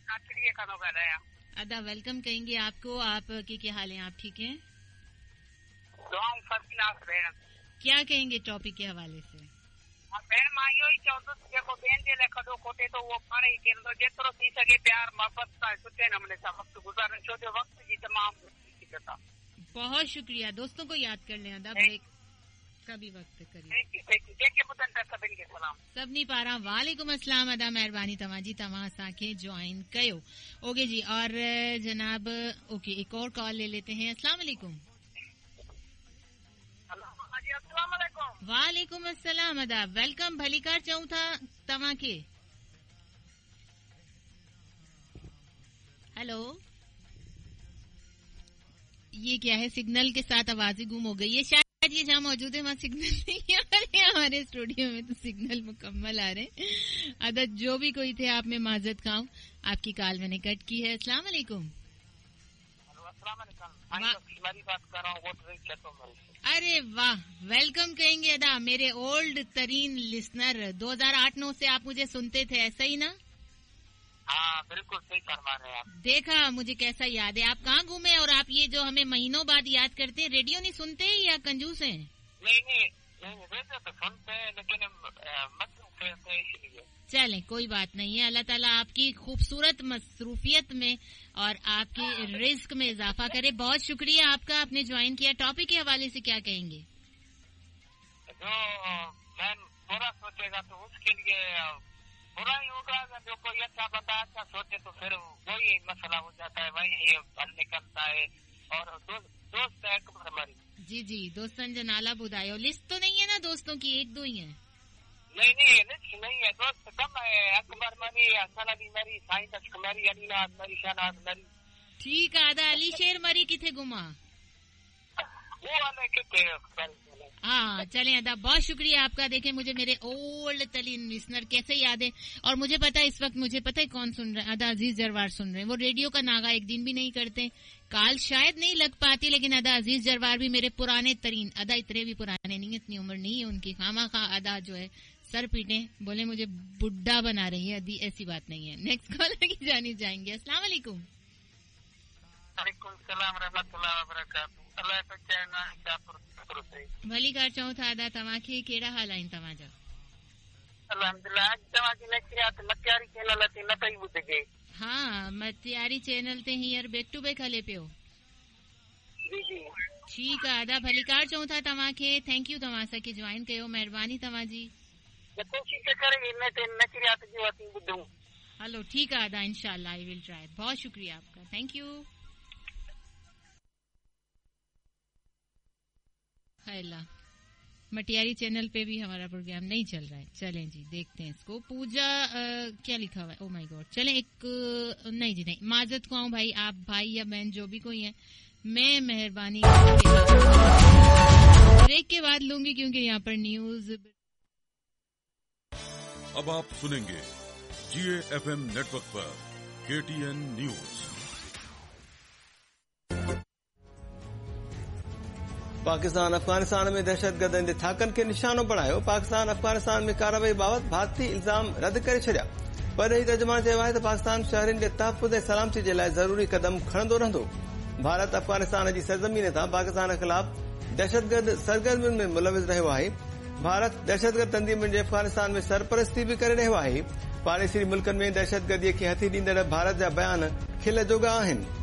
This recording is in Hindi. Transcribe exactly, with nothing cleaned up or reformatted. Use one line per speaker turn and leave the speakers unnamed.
काठड़िए का गा रहा
अदा वेलकम कहेंगे आपको। आपके क्या हाल है? आप ठीक हैं? क्या कहेंगे टॉपिक के हवाले से?
भेण मां इहो ई चवंदुसि जेको ॿियनि जे लाइ खॾो खोटे थो उहो पाण ई कंदो, जेतिरो थी सघे प्यार मोहबत सां सुठे नमूने सां वक़्तु गुज़ारे, छो जो वक़्त जी तमामु दिक़त आहे।
बहुत शुक्रिया। दोस्तों को याद कर लें अदा, ब्रेक का भी वक्त करिए। सभिनी पारां वालेकुम अस्सलाम अदा, महिरबानी तव्हांजी, तव्हां असांखे ज्वाइन कयो। ओके जी, और जनाब ओके एक और कॉल ले लेते हैं। अस्सलाम वालेकुम। वालेकुम अस्सलाम अदा, वेलकम, भलीकार चऊं था तव्हांखे। हेलो, ये क्या है? सिग्नल के साथ आवाजें गुम हो गई है। शायद ये जहाँ मौजूद है वहाँ सिग्नल नहीं आ रहे हैं। हमारे स्टूडियो में तो सिग्नल मुकम्मल आ रहे हैं। अदा जो भी कोई थे, आप में माजरत खाऊं, आपकी कॉल मैंने कट की है। अस्सलाम वालेकुम। अरे वाह, वेलकम कहेंगे अदा, मेरे ओल्ड तरीन लिसनर। दो हज़ार आठ नौ से आप मुझे सुनते थे, ऐसा ही ना?
हाँ बिल्कुल सही फरमा रहे हैं आप।
देखा मुझे कैसा याद है। आप कहाँ घूमे और आप ये जो हमें महीनों बाद याद करते हैं, रेडियो नहीं सुनते या कंजूस हैं?
नहीं नहीं नहीं, रेडियो तो सुनते हैं लेकिन मसरूफ रहते हैं इसलिए।
चलें कोई बात नहीं है। अल्लाह ताला आपकी खूबसूरत मसरूफियत में और आपके रिस्क में इजाफा करे। बहुत शुक्रिया आपका, आपने ज्वाइन किया। टॉपिक के हवाले से क्या कहेंगे?
जो मैं बुरा सोचेगा तो उसके लिए बुरा ही होगा, जो कोई अच्छा बता अच्छा सोचे तो फिर वही मसला हो जाता है, वही हल निकलता है। और दोस्त दोस्त है हमारी।
जी जी, दोस्तन जो नाला बुधायो। लिस्ट तो नहीं है ना दोस्तों की? एक दो ही है।
नहीं नहीं लिस्ट नहीं है, दोस्त कम है। अकबर मरी, हसन अली मरी, साइंस अशक मरी, अलीनाथ मरी, शहनाज मरी।
ठीक है आदा, अली शेर मरी किथे गुमा?
वो वाले किथे?
हाँ चलें अदा, बहुत शुक्रिया आपका। देखें मुझे मेरे ओल्ड तलीन लिसनर कैसे याद है। और मुझे पता है इस वक्त, मुझे पता है कौन सुन रहा है। अदा अजीज जरवार सुन रहे हैं। वो रेडियो का नागा एक दिन भी नहीं करते, काल शायद नहीं लग पाती, लेकिन अदा अजीज जरवार भी मेरे पुराने तरीन। अदा इतने भी पुराने नहीं, इतनी उम्र नहीं है उनकी। खामा खा अदा जो है सर पीटे, बोले मुझे बुड्ढा बना रही है। अदी ऐसी बात नहीं है। नेक्स्ट कॉलर की जानी जाएंगे। अस्सलाम वालेकुम।
वालेकुम सलाम रहमतुल्लाह व बरकातहू। अल्लाह का चैना शापुर
भली कार चऊं था अदा, तव्हांखे कहिड़ा हाल आहिनि तव्हांजा?
अल्हम्दुलिल्लाह। अॼु तव्हांजी नखरियात मटियारी चैनल ते न पई ॿुधिजे।
हाँ, मटियारी चैनल ते हींअर बैक टू बैक हले पियो।
जी जी
ठीकु आहे अदा, भली कार चऊं था तव्हांखे। थैंक यू, तव्हां असांखे ज्वाइन कयो, महिरबानी तव्हांजी।
कोशिश करे इन ते नखरियात जो असीं ॿुधूं।
हलो ठीकु आहे अदा, इंशाल्लाह आई विल ट्राई। बहुत शुक्रिया आपका, thank you. Allah, Matiari channel पे भी हमारा प्रोग्राम नहीं चल रहा है। चलें जी देखते हैं इसको। पूजा आ, क्या लिखा हुआ है? Oh my God. चलें एक नहीं जी नहीं, माजरत को आऊं भाई, आप भाई या बहन जो भी कोई है, मैं मेहरबानी ब्रेक के बाद लूंगी क्योंकि यहाँ पर न्यूज।
अब आप सुनेंगे जीए एफएम नेटवर्क पर केटीएन न्यूज।
पाकिस्तान अफगानिस्तान में दहशतगर्दनि जे थाकनि खे निशानो बणायो। पाकिस्तान अफगानिस्तान में कार्रवाई बाबति भारती इल्ज़ाम रद्द करे छॾिया। परॾेही तर्जुमान चयो आहे त पाकिस्तान शहरियुनि जे तहफ़ुज़ ऐं सलामती जे लाइ ज़रूरी कदम खणंदो रहंदो। भारत अफगानिस्तान जी सरज़मीन तां पाकिस्तान ख़िलाफ़ दहशतगर्द सरगर्मियुनि में मुलविज़ रहियो आहे। भारत दहशतगर्द तंज़ीमुनि जे अफगानिस्तान में सरपरस्ती बि करे रहियो आहे। पाड़ेसी मुल्कनि में दहशतगर्दीअ खे हथी ॾींदड़ भारत जा बयान खिल जोगा आहिनि।